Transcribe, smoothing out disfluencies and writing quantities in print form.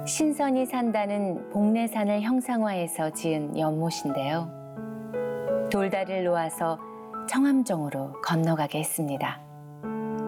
신선이 산다는 복례산을 형상화해서 지은 연못인데요. 돌다리를 놓아서 청암정으로 건너가게 했습니다.